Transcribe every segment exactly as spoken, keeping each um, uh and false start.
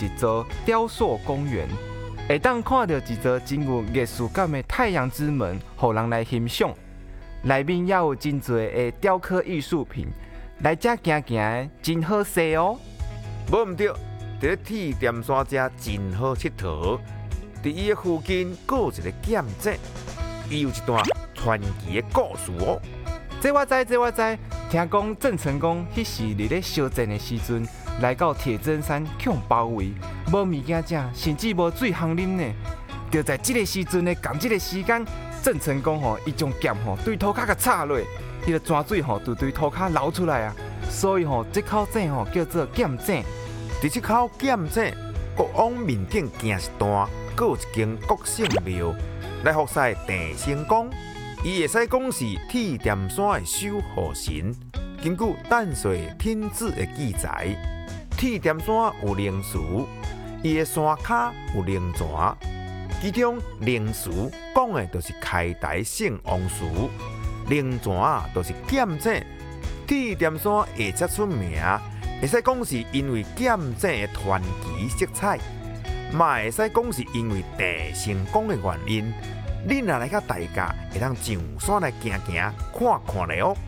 一座雕塑公园，会当看到一座真有艺术感的太阳之门，互人来欣赏。内面也有真侪的雕刻艺术品，来遮行行的真好势哦。 无毋对，伫铁店山遮真好佚佗。伫伊的附近，阁有一个剑井，伊有一段传奇的故事哦。 这我知，这我知。听讲郑成功迄时伫咧烧战的时阵，来到铁砧山向包围，无物件食，甚至无水通啉呢。就在即个时阵的同即个时间，郑成功吼，伊将剑吼对涂骹甲插落，迄个泉水吼就对涂骹流出来啊。所以吼，这口井吼叫做剑井。 伫即口剑井，国往面顶行一段，阁有一间国姓庙来服侍郑成功。伊会使讲是铁店山的守护神。根据淡水天子的记载，铁店山有灵祠，伊的山骹有灵泉，其中灵祠讲的就是开台圣王祠，灵泉啊就是剑井。铁店山会遮出名，会使讲是因为剑井的传奇色彩，嘛会使讲是因为郑成功的原因。恁若来到大家会当上山来行行看看咧哦。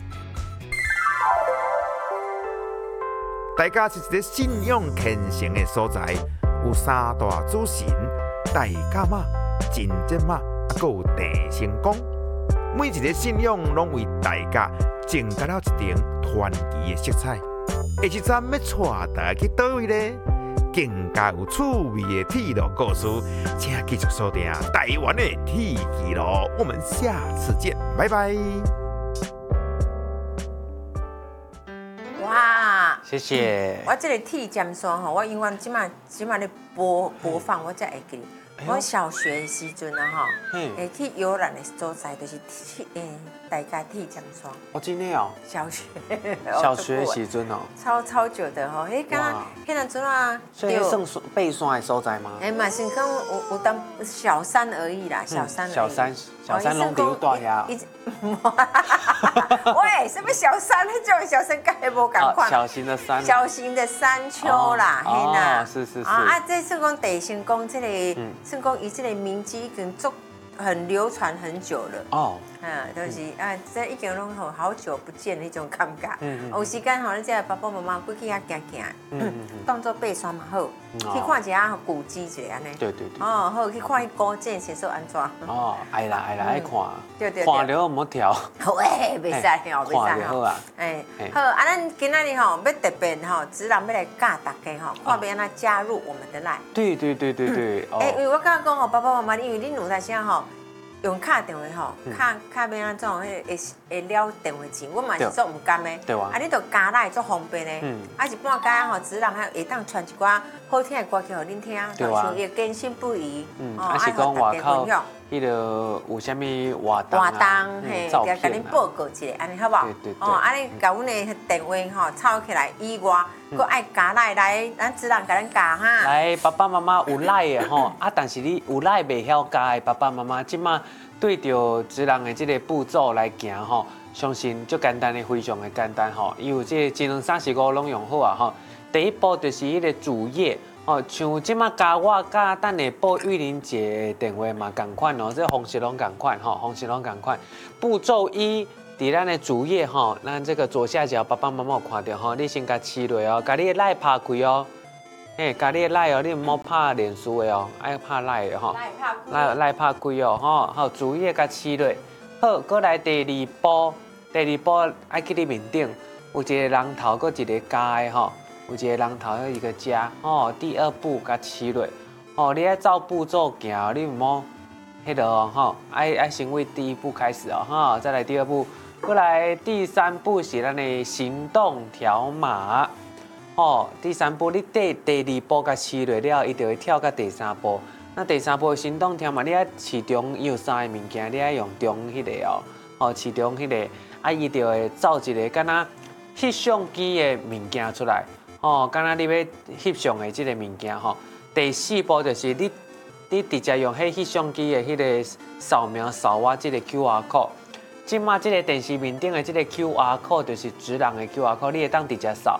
大家是一个信仰虔诚的所在，有三大主神：大甲妈、真真妈，啊，阁有郑成功。每一个信仰拢为大家增加了一点传奇的色彩。下一站要带大家去倒位呢？更加有趣味的铁路故事，请继续锁定台湾的铁记录。我们下次见，拜拜。 哇， 谢谢。 我这个铁尖山吼，我永远即马即马咧播播放，我才会记。我小学的时阵啊吼，会去游览的所在就是铁诶，大家铁尖山。 我真的哦。 小学。 小学的时阵哦。 超超久的吼，迄敢迄阵阵啊。 所以算爬山的所在吗？ 哎嘛，是讲有有当小山而已啦，小山而已。 小山，小山拢伫大遐。 喂，什么小山？那种小山该无共款。 小型的山。 小型的山丘啦，嘿啦。 是是是。 啊，这算讲郑成功这个，算讲伊这个名字已经足很流传很久了。哦。啊，就是啊，这已经拢好好久不见那种感觉。嗯嗯。有时间吼，你这爸爸妈妈过去遐行行，嗯当做爬山嘛好，去看一下古迹一下安尼。对对对。哦，好，去看迄古镇是说安怎。哦， 爱啦爱啦爱看。 对对。 看了唔好跳。 喂，袂使哦，袂使吼。 哎，好，啊，咱今仔日吼要特别吼，子人要来教大家吼，看要安怎加入我们的 line。对对对对对。哎，因为我刚刚讲吼，爸爸妈妈，因为恁有在啥吼。用卡电话吼，卡卡要安怎会会会了电话钱，我嘛是做唔甘的。对啊。啊，你著加来做方便的。嗯。啊，一半加吼，子人还会当传一寡好听的歌曲互恁听，就像伊坚信不疑。嗯。啊是讲外口迄个有啥物活动活动嘿，甲甲恁报告一下，安尼好无？对对对。哦，啊你甲阮的电话吼抄起来以外，佮爱加来来，咱子人甲咱加哈。来，爸爸妈妈有来的吼，啊，但是你有来袂晓加的爸爸妈妈，即马。对着职人的这个步骤来行吼，相信就简单的非常的简单吼，因为这智能三十五拢用好啊吼。第一步就是迄个主页哦，像即马加我加等下报玉玲姐电话嘛共款哦，这方式拢共款吼，方式拢共款。步骤一，伫咱的主页吼，咱这个左下角爸爸妈妈有看到吼，你先甲试落哦，甲你的赖拍开哦。嘿，家己的赖哦，你唔好拍脸书的哦，爱拍赖的吼。赖赖拍开哦，吼，好，主页甲试落。好，过来第二步，第二步爱去你面顶，有一个人头，搁一个加的吼，有一个人头，一个加，吼。第二步甲试落，吼，你爱照步骤行，你唔好迄个哦，吼，爱爱先为第一步开始哦，哈，再来第二步，过来第三步是咱的行动条码。哦，第三步你第第二步甲试落了，伊就会跳到第三步。那第三步行动条码，你爱市中有三个物件，你爱用中迄个哦，哦市中迄个，啊伊就会造一个敢若翕相机的物件出来。哦，敢若你要翕相的即个物件吼。第四步就是你你直接用迄翕相机的迄个扫描扫我即个 Q R code。即马即个电视面顶的即个 Q R code 就是职人的 Q R code， 你会当直接扫。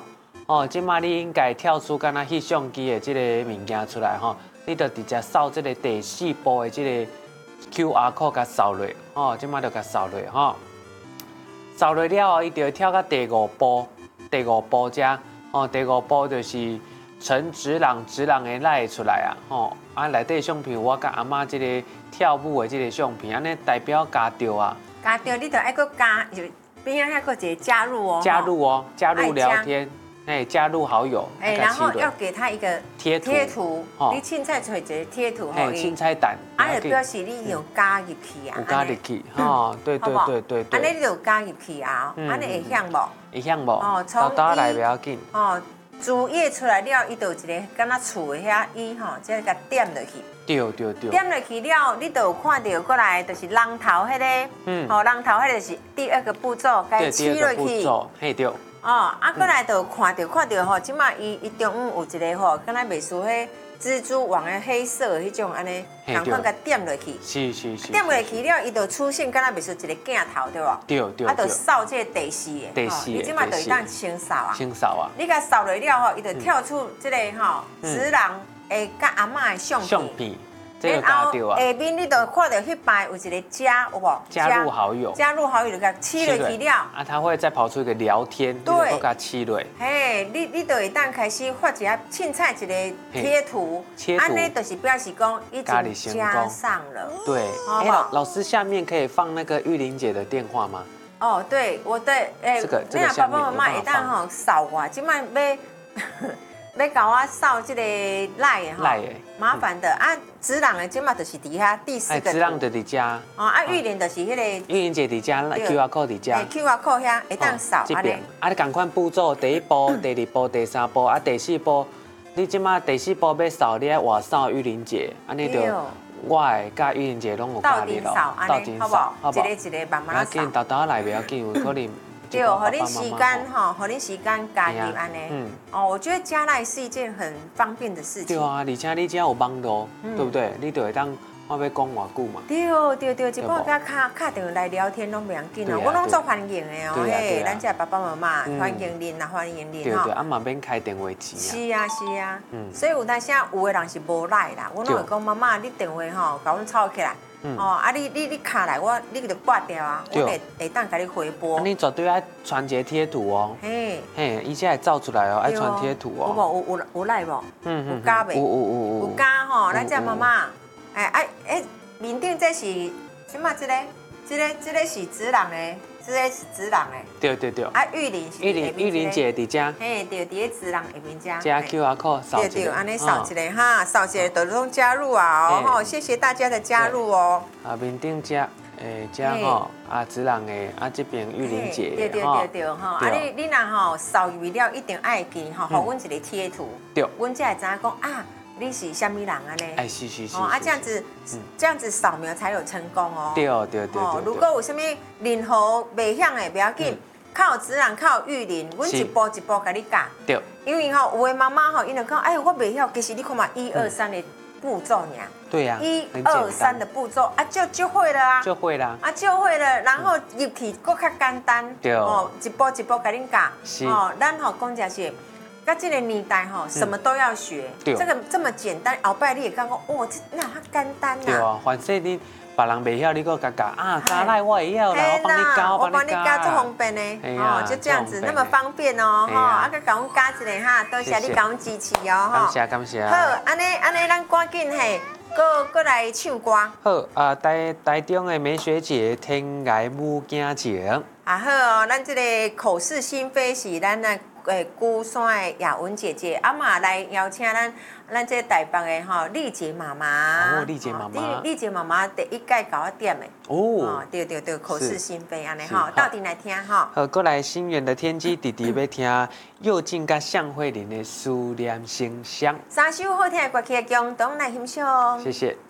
哦，即马你应该跳出敢若翕相机的即个物件出来吼，你就直接扫即个第四步的即个 Q R code 甲扫落，吼，即马就甲扫落吼。扫落了后，伊就跳到第五步，第五步遮，吼，第五步就是陈直朗直朗的赖出来啊，吼，啊内底相片我甲阿嬷即个跳舞的即个相片，安尼代表加着啊。 加着你就爱搁加，就边仔还搁一个加入哦。 加入哦，加入聊天，哎，加入好友。 哎，然后要给他一个贴图，贴图，你凊彩找一个贴图哎，凊彩蛋， 啊，就表示你有加入去啊。 有加入去，哈，对对对对对。 安尼你就加入去啊，安尼会响无？ 会响无？哦，从打来不要紧。 哦，主页出来了，伊就有一个敢若厝的遐伊吼，即个点落去。 对对对。 点落去了，你就有看到过来，就是人头迄个，嗯，哦，人头迄个是第二个步骤，该起落去。 嘿对。 哦，啊，过来就看到看到吼，即马伊伊中央有一个吼，敢若袂输迄蜘蛛网的黑色迄种安尼，同款甲点落去。 是是是。 点落去了，伊就出现敢若袂输一个镜头，对无？ 对对。 啊，就扫这个第四个。 第四个。 你即马就会当清扫啊。 清扫啊。 你甲扫落了吼，伊就跳出这个吼，直人诶，甲阿嬷的相片。 相片。然后下面你就看到迄排有一个加，有无？ 加入好友。 加入好友就甲起落去了。 啊，他会再跑出一个聊天，对，都甲起落。 嘿，你你就会当开始发一下凊彩一个贴图，安尼就是表示讲已经加上了。 对，哎，老老师下面可以放那个玉玲姐的电话吗？ 哦，对，我的诶， 这个这个下面爸爸妈妈会当吼扫我，即摆要。要甲我扫这个赖的哈，麻烦的啊！直人的即马就是伫遐第四个。 直人就伫遮。 哦，啊，玉玲就是迄个。 玉玲姐伫遮 ，Q R code 伫遮。 Q R code 遐会当扫。 这边，啊，你同款步骤，第一步、第二步、第三步，啊，第四步，你即马第四步要扫，你爱外扫玉玲姐，安尼就我的甲玉玲姐拢有加入咯。 倒顶扫，好不好？一个一个慢慢扫。 不要紧，豆豆来不要紧，有可能。 对，和你时间哈，和你时间加入安尼。嗯。哦，我觉得加赖是一件很方便的事情。 对啊，而且你只要有网络，对不对？你就会当我要讲偌久嘛。 对对对，一般甲卡卡电话来聊天拢袂要紧哦，我拢做欢迎的哦，嘿，咱这爸爸妈妈欢迎您啊，欢迎您哈。对对，啊嘛免开电话钱。 是啊是啊，嗯。所以有当时有的人是无赖啦，我拢会讲妈妈，你电话吼，甲阮吵起来。哦，啊，你你你卡来，我你就挂掉啊，我会会当甲你回拨。 你绝对爱传一个贴图哦。嘿，嘿，伊才会照出来哦，爱传贴图哦。 有无有有有来无？嗯嗯。有加未？ 有有有有。 有加吼，咱这妈妈，哎哎哎，面顶这是什么？这个这个这个是直人的，这个是直人的。 对对对。 啊，玉玲是。 玉玲玉玲姐伫遮。 嘿，对，伫咧直人下面遮。 加 Q R code 扫一个。 对对，安尼扫一个哈，扫一个就拢加入啊哦，吼，谢谢大家的加入哦。 啊，面顶遮，诶，遮吼，啊，直人的，啊，这边玉玲姐对对对对哈，啊，你你若吼扫入了，一定爱记吼，互阮一个贴图。对。阮才会知影讲啊。你是虾米人啊呢？ 哎，是是是。 哦啊，这样子，这样子扫描才有成功哦。 对哦，对对对。 如果有什么任何袂晓的，不要紧，靠直人靠玉林，阮一步一步甲你教。对。因为吼，有的妈妈吼，因为讲，哎，我袂晓，其实你看嘛，一二三的步骤呢。 对呀。 一二三的步骤啊，就就会了啊。 就会啦。 啊，就会了，然后入去搁较简单。对。哦，一步一步甲你教。是。哦，咱吼讲真是。那这个年代吼，什么都要学，这个这么简单，后摆你也讲讲，哇，这那它简单呐。 对啊，反正你别人袂晓，你搁教教啊，加来我会晓啦，我帮你教， 我帮你教，最方便的，哦，就这样子，那么方便哦，哈，啊，佮甲阮教一下哈，多谢你甲阮支持哦， 感谢感谢。 好，安尼安尼，咱赶紧嘿，搁搁来唱歌。 好啊，台台中的美学节天涯物件情。 啊好哦，咱这个口是心非是咱的。诶，孤山的雅文姐姐，啊嘛来邀请咱，咱这台北的吼丽姐妈妈， 哦，丽姐妈妈， 丽姐妈妈第一届搞我点的，哦，对对对，口是心非安尼吼，到底来听哈。 好，过来新源的天机弟弟要听佑静甲向慧玲的思念声响， 三首好听的歌曲，共同来欣赏。 谢谢。